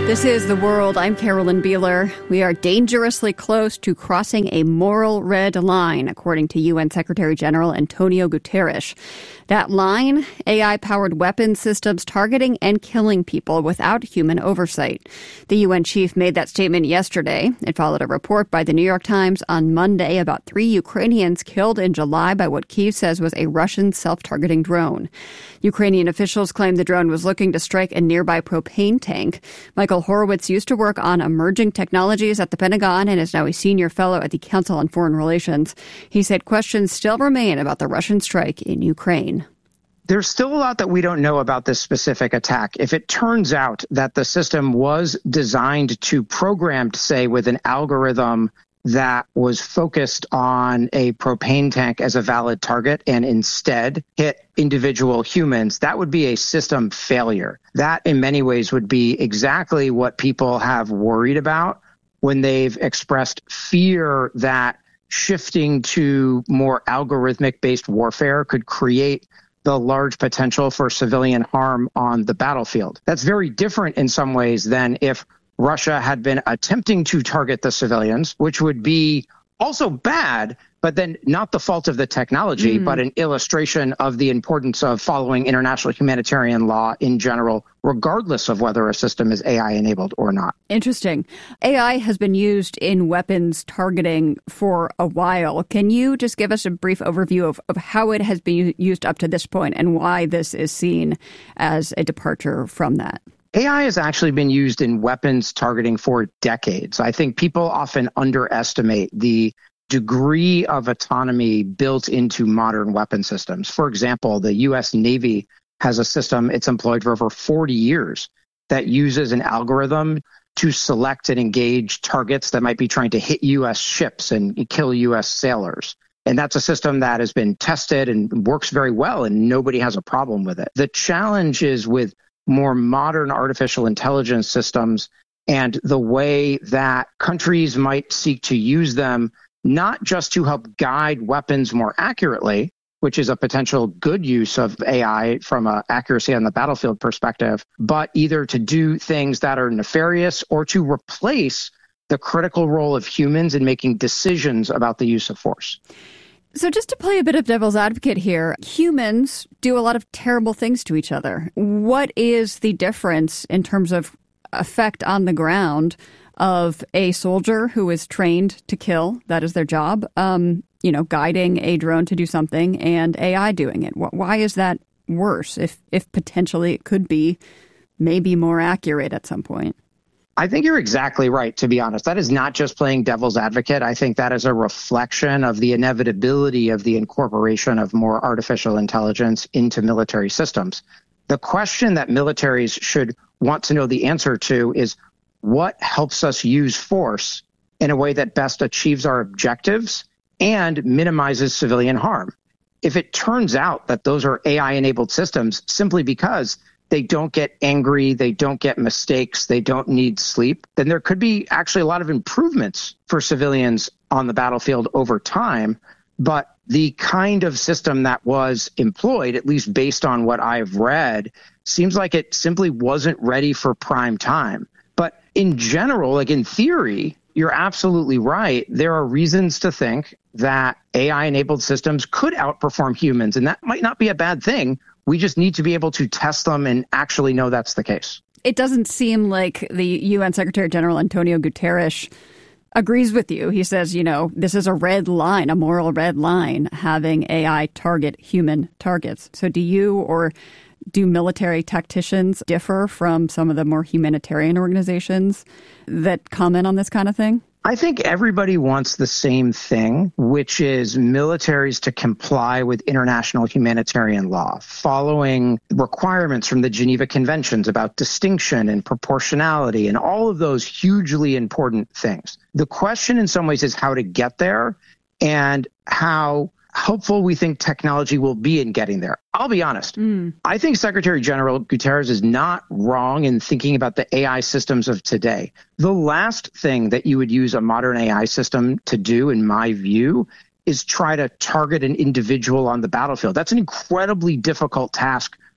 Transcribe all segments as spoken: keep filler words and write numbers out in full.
This is The World. I'm Carolyn Beeler. We are dangerously close to crossing a moral red line, according to U N Secretary General Antonio Guterres. That line, A I-powered weapons systems targeting and killing people without human oversight. The U N chief made that statement yesterday. It followed a report by the New York Times on Monday about three Ukrainians killed in July by what Kyiv says was a Russian self-targeting drone. Ukrainian officials claim the drone was looking to strike a nearby propane tank. Michael Horowitz used to work on emerging technologies at the Pentagon and is now a senior fellow at the Council on Foreign Relations. He said questions still remain about the Russian strike in Ukraine. There's still a lot that we don't know about this specific attack. If it turns out that the system was designed to program, say, with an algorithm that was focused on a propane tank as a valid target and instead hit individual humans, that would be a system failure. That, in many ways, would be exactly what people have worried about when they've expressed fear that shifting to more algorithmic-based warfare could create the large potential for civilian harm on the battlefield. That's very different in some ways than if Russia had been attempting to target the civilians, which would be also bad, but then not the fault of the technology, mm. but an illustration of the importance of following international humanitarian law in general, regardless of whether a system is A I-enabled or not. Interesting. A I has been used in weapons targeting for a while. Can you just give us a brief overview of, of how it has been used up to this point and why this is seen as a departure from that? A I has actually been used in weapons targeting for decades. I think people often underestimate the degree of autonomy built into modern weapon systems. For example, the U S Navy has a system it's employed for over forty years that uses an algorithm to select and engage targets that might be trying to hit U S ships and kill U S sailors. And that's a system that has been tested and works very well, and nobody has a problem with it. The challenge is with more modern artificial intelligence systems and the way that countries might seek to use them, not just to help guide weapons more accurately, which is a potential good use of A I from an accuracy on the battlefield perspective, but either to do things that are nefarious or to replace the critical role of humans in making decisions about the use of force. So just to play a bit of devil's advocate here, humans do a lot of terrible things to each other. What is the difference in terms of effect on the ground of a soldier who is trained to kill, that is their job, um, you know, guiding a drone to do something, and A I doing it? Why is that worse if, if potentially it could be maybe more accurate at some point? I think you're exactly right, to be honest. That is not just playing devil's advocate. I think that is a reflection of the inevitability of the incorporation of more artificial intelligence into military systems. The question that militaries should want to know the answer to is what helps us use force in a way that best achieves our objectives and minimizes civilian harm. If it turns out that those are A I-enabled systems simply because they don't get angry, they don't get mistakes, they don't need sleep, then there could be actually a lot of improvements for civilians on the battlefield over time. But the kind of system that was employed, at least based on what I've read, seems like it simply wasn't ready for prime time. But in general, like in theory, you're absolutely right. There are reasons to think that A I-enabled systems could outperform humans, and that might not be a bad thing. We just need to be able to test them and actually know that's the case. It doesn't seem like the U N Secretary General Antonio Guterres agrees with you. He says, you know, this is a red line, a moral red line, having A I target human targets. So do you or do military tacticians differ from some of the more humanitarian organizations that comment on this kind of thing? I think everybody wants the same thing, which is militaries to comply with international humanitarian law, following requirements from the Geneva Conventions about distinction and proportionality and all of those hugely important things. The question in some ways is how to get there and how hopeful we think technology will be in getting there. I'll be honest. Mm. I think Secretary General Guterres is not wrong in thinking about the A I systems of today. The last thing that you would use a modern A I system to do, in my view, is try to target an individual on the battlefield. That's an incredibly difficult task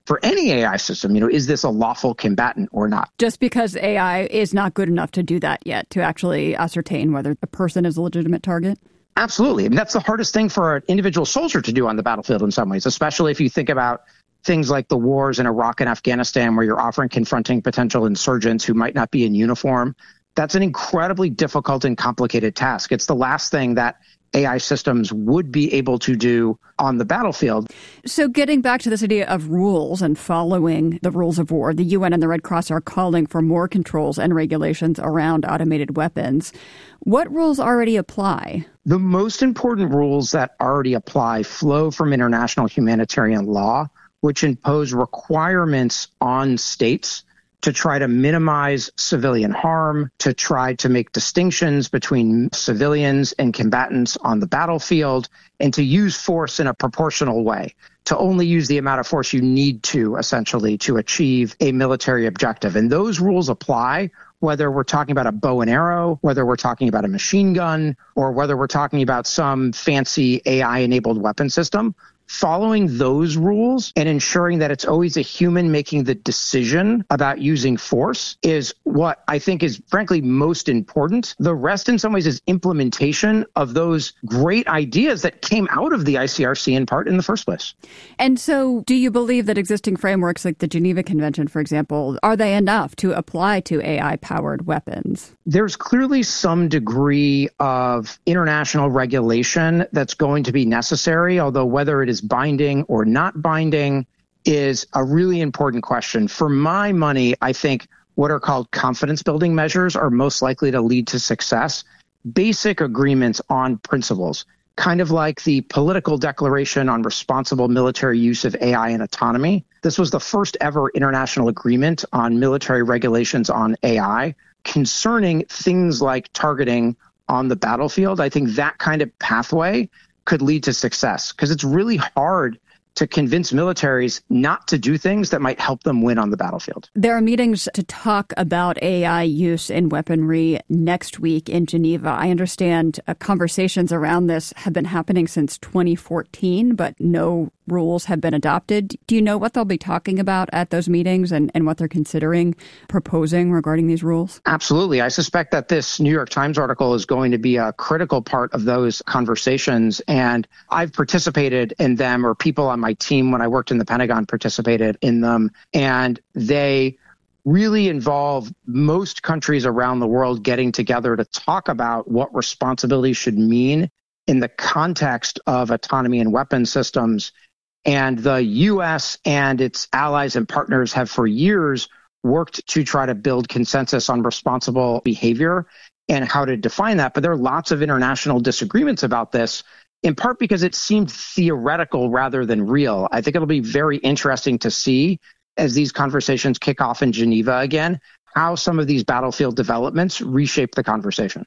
for any A I system, you know, is this a lawful combatant or not? Just because A I is not good enough to do that yet, to actually ascertain whether a person is a legitimate target? Absolutely. I mean, that's the hardest thing for an individual soldier to do on the battlefield in some ways, especially if you think about things like the wars in Iraq and Afghanistan, where you're often confronting potential insurgents who might not be in uniform. That's an incredibly difficult and complicated task. It's the last thing that A I systems would be able to do on the battlefield. So getting back to this idea of rules and following the rules of war, the U N and the Red Cross are calling for more controls and regulations around automated weapons. What rules already apply? The most important rules that already apply flow from international humanitarian law, which impose requirements on states to try to minimize civilian harm, to try to make distinctions between civilians and combatants on the battlefield, and to use force in a proportional way, to only use the amount of force you need to, essentially, to achieve a military objective. And those rules apply whether we're talking about a bow and arrow, whether we're talking about a machine gun, or whether we're talking about some fancy A I-enabled weapon system. Following those rules and ensuring that it's always a human making the decision about using force is what I think is, frankly, most important. The rest, in some ways, is implementation of those great ideas that came out of the I C R C in part in the first place. And so do you believe that existing frameworks like the Geneva Convention, for example, are they enough to apply to A I-powered weapons? There's clearly some degree of international regulation that's going to be necessary, although whether it is binding or not binding is a really important question. For my money, I think what are called confidence building measures are most likely to lead to success. Basic agreements on principles, kind of like the political declaration on responsible military use of A I and autonomy. This was the first ever international agreement on military regulations on A I concerning things like targeting on the battlefield. I think that kind of pathway could lead to success because it's really hard to convince militaries not to do things that might help them win on the battlefield. There are meetings to talk about A I use in weaponry next week in Geneva. I understand uh, conversations around this have been happening since twenty fourteen, but no rules have been adopted. Do you know what they'll be talking about at those meetings and, and what they're considering proposing regarding these rules? Absolutely. I suspect that this New York Times article is going to be a critical part of those conversations. And I've participated in them, or people on my team when I worked in the Pentagon participated in them. And they really involve most countries around the world getting together to talk about what responsibility should mean in the context of autonomy and weapon systems. And the U S and its allies and partners have for years worked to try to build consensus on responsible behavior and how to define that. But there are lots of international disagreements about this, in part because it seemed theoretical rather than real. I think it'll be very interesting to see as these conversations kick off in Geneva again, how some of these battlefield developments reshape the conversation.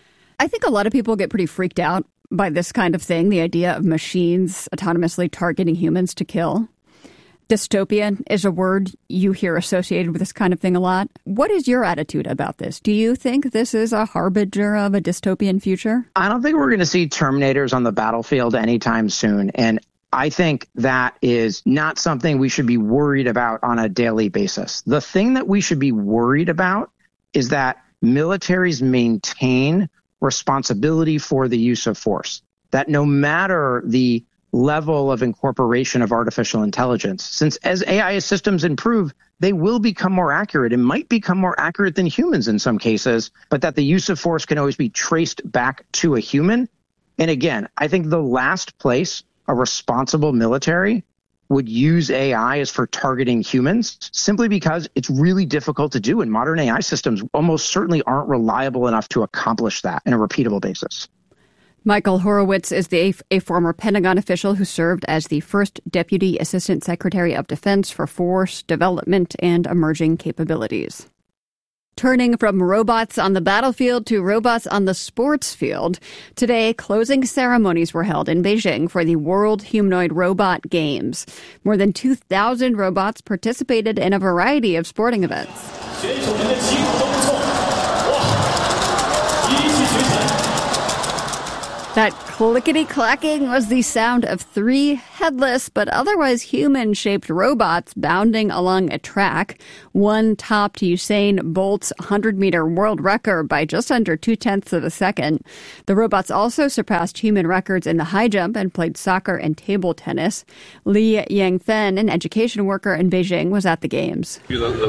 I think a lot of people get pretty freaked out by this kind of thing, the idea of machines autonomously targeting humans to kill. Dystopia is a word you hear associated with this kind of thing a lot. What is your attitude about this? Do you think this is a harbinger of a dystopian future? I don't think we're going to see Terminators on the battlefield anytime soon. And I think that is not something we should be worried about on a daily basis. The thing that we should be worried about is that militaries maintain responsibility for the use of force, that no matter the level of incorporation of artificial intelligence, since as A I systems improve, they will become more accurate and might become more accurate than humans in some cases, but that the use of force can always be traced back to a human. And again, I think the last place a responsible military would use A I is for targeting humans, simply because it's really difficult to do, and modern A I systems almost certainly aren't reliable enough to accomplish that on a repeatable basis. Michael Horowitz is the, a former Pentagon official who served as the first Deputy Assistant Secretary of Defense for Force Development and Emerging Capabilities. Turning from robots on the battlefield to robots on the sports field, today closing ceremonies were held in Beijing for the World Humanoid Robot Games. More than two thousand robots participated in a variety of sporting events. That clickety-clacking was the sound of three headless but otherwise human-shaped robots bounding along a track. One topped Usain Bolt's hundred-meter world record by just under two-tenths of a second. The robots also surpassed human records in the high jump and played soccer and table tennis. Li Yangfen, an education worker in Beijing, was at the games.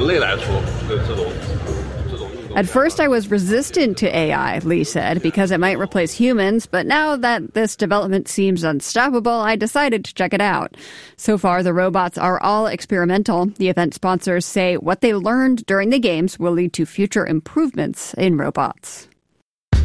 At first, I was resistant to A I, Li said, because it might replace humans, but now that this development seems unstoppable, I decided to check it out. So far, the robots are all experimental. The event sponsors say what they learned during the games will lead to future improvements in robots.